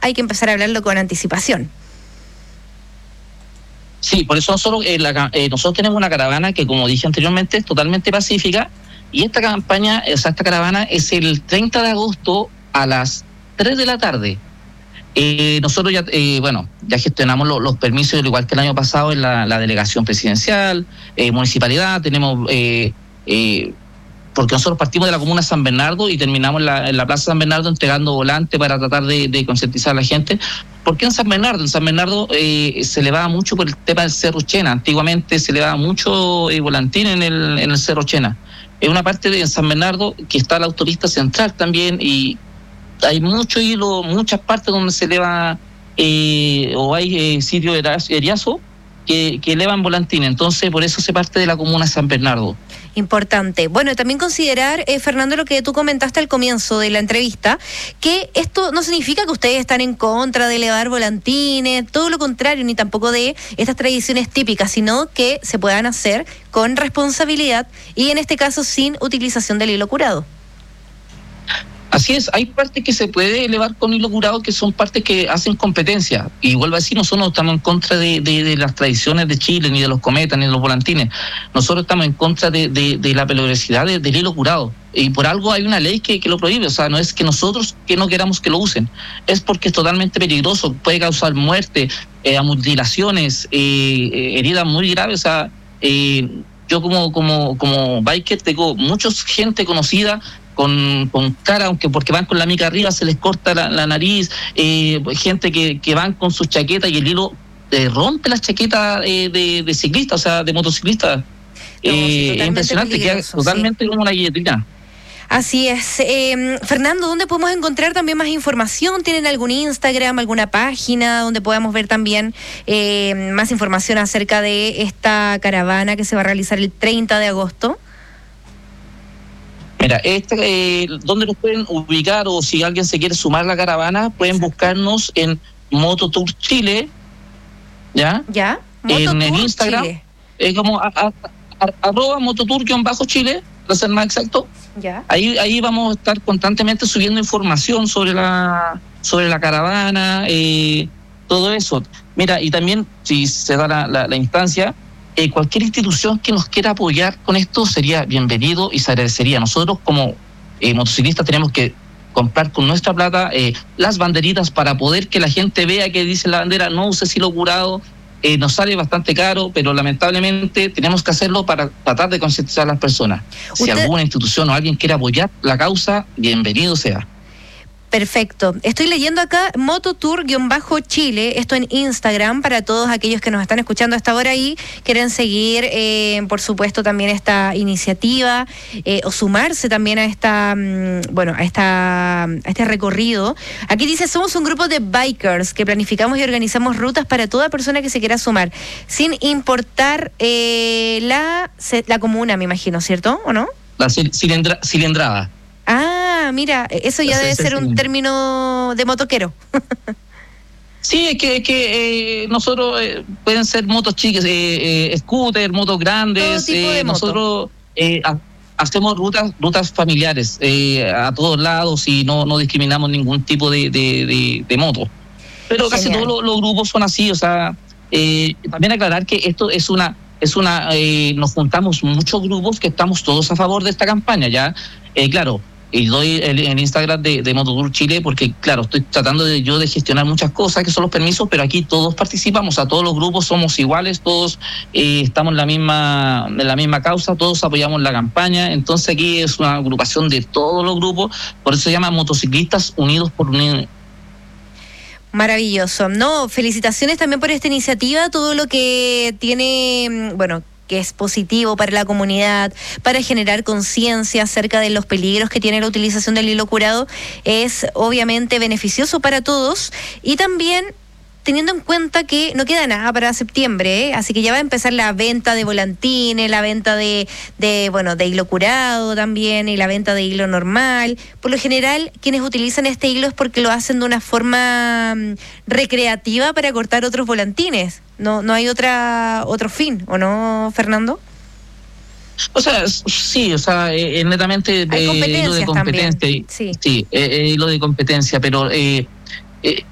hay que empezar a hablarlo con anticipación. Sí, por eso nosotros tenemos una caravana que, como dije anteriormente, es totalmente pacífica, y esta caravana es el 30 de agosto a las 3 de la tarde. Nosotros ya gestionamos los permisos, al igual que el año pasado, en la delegación presidencial, municipalidad. Tenemos, porque nosotros partimos de la comuna de San Bernardo y terminamos en la plaza San Bernardo entregando volantes para tratar de concientizar a la gente. ¿Por qué en San Bernardo? En San Bernardo se elevaba mucho por el tema del Cerro Chena. Antiguamente se elevaba mucho volantín en el Cerro Chena. Es una parte de San Bernardo que está la autopista central también, y hay mucho hilo, muchas partes donde se eleva o hay sitios de eriazo que elevan volantín. Entonces, por eso se parte de la comuna de San Bernardo. Importante. Bueno, también considerar, Fernando, lo que tú comentaste al comienzo de la entrevista, que esto no significa que ustedes están en contra de elevar volantines, todo lo contrario, ni tampoco de estas tradiciones típicas, sino que se puedan hacer con responsabilidad y, en este caso, sin utilización del hilo curado. Así es, hay partes que se puede elevar con hilo curado, que son partes que hacen competencia. Y vuelvo a decir, nosotros no estamos en contra de las tradiciones de Chile, ni de los cometas, ni de los volantines. Nosotros estamos en contra de la peligrosidad del hilo curado. Y por algo hay una ley que lo prohíbe. O sea, no es que nosotros que no queramos que lo usen, es porque es totalmente peligroso, puede causar muerte, mutilaciones, heridas muy graves. O sea, yo como biker tengo mucha gente conocida con cara, aunque porque van con la mica arriba se les corta la nariz, gente que van con sus chaquetas y el hilo rompe las chaquetas de ciclista, o sea, de motociclista. Es impresionante, queda totalmente como una guillotina. Así es. Fernando, ¿dónde podemos encontrar también más información? ¿Tienen algún Instagram, alguna página donde podamos ver también más información acerca de esta caravana que se va a realizar el 30 de agosto? Mira, donde nos pueden ubicar, o si alguien se quiere sumar a la caravana, pueden buscarnos en Mototour Chile, ¿ya? ¿Ya? En el Instagram, Chile. Como @Mototour_Chile, para ser más exacto. ¿Ya? Ahí vamos a estar constantemente subiendo información sobre la caravana, todo eso. Mira, y también, si se da la instancia, cualquier institución que nos quiera apoyar con esto sería bienvenido y se agradecería. Nosotros como motociclistas tenemos que comprar con nuestra plata las banderitas para poder que la gente vea que dice la bandera, no use hilo curado. Nos sale bastante caro, pero lamentablemente tenemos que hacerlo para tratar de concientizar a las personas. Si alguna institución o alguien quiere apoyar la causa, bienvenido sea. Perfecto. Estoy leyendo acá Mototour_Chile, esto en Instagram, para todos aquellos que nos están escuchando hasta ahora y quieren seguir, por supuesto, también esta iniciativa o sumarse también a este recorrido. Aquí dice, somos un grupo de bikers que planificamos y organizamos rutas para toda persona que se quiera sumar, sin importar la comuna, me imagino, ¿cierto? ¿O no? La cilindrada. Ah, mira, eso ya debe ser un término de motoquero. Sí, es que nosotros pueden ser motos chicas, scooter, motos grandes. Nosotros hacemos rutas familiares a todos lados y no discriminamos ningún tipo de moto. Pero casi todos los grupos son así, o sea, también aclarar que esto es una nos juntamos muchos grupos que estamos todos a favor de esta campaña, ya. Claro, y doy el Instagram de Mototour Chile porque, claro, estoy tratando de gestionar muchas cosas que son los permisos, pero aquí todos participamos, a todos los grupos somos iguales, todos estamos en la misma causa, todos apoyamos la campaña. Entonces aquí es una agrupación de todos los grupos, por eso se llama Motociclistas Unidos por Unidad. Maravilloso. No, felicitaciones también por esta iniciativa, todo lo que tiene, que es positivo para la comunidad, para generar conciencia acerca de los peligros que tiene la utilización del hilo curado, es obviamente beneficioso para todos y también teniendo en cuenta que no queda nada para septiembre, así que ya va a empezar la venta de volantines, la venta de hilo curado también y la venta de hilo normal. Por lo general, quienes utilizan este hilo es porque lo hacen de una forma recreativa para cortar otros volantines. No hay otro fin, ¿o no, Fernando? O sea, sí, es netamente hay competencias lo de competencia. También. Sí, lo de competencia, pero